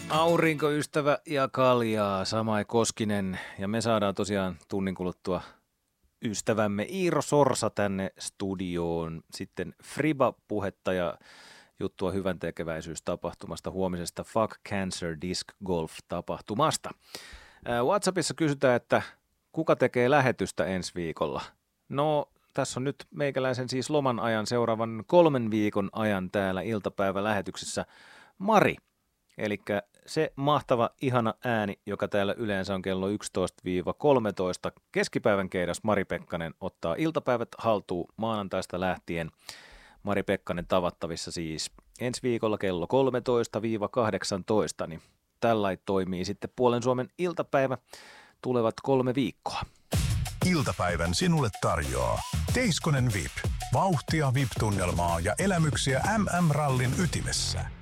Aurinkoystävä ja kaljaa, Samai Koskinen. Ja me saadaan tosiaan tunnin kuluttua ystävämme Iiro Sorsa tänne studioon. Sitten Friba-puhetta ja juttua hyväntekeväisyystapahtumasta, huomisesta Fuck Cancer Disc Golf-tapahtumasta. WhatsAppissa kysytään, että kuka tekee lähetystä ensi viikolla? No, tässä on nyt meikäläisen siis loman ajan seuraavan 3 viikon ajan täällä iltapäivälähetyksessä Mari. Eli se mahtava, ihana ääni, joka täällä yleensä on kello 11-13 keskipäivän keidas, Mari Pekkanen ottaa iltapäivät haltuun maanantaista lähtien. Mari Pekkanen tavattavissa siis ensi viikolla kello 13-18, niin tällainen toimii sitten Puolen Suomen iltapäivä tulevat 3 viikkoa. Iltapäivän sinulle tarjoaa Teiskonen VIP. Vauhtia, VIP-tunnelmaa ja elämyksiä MM-rallin ytimessä.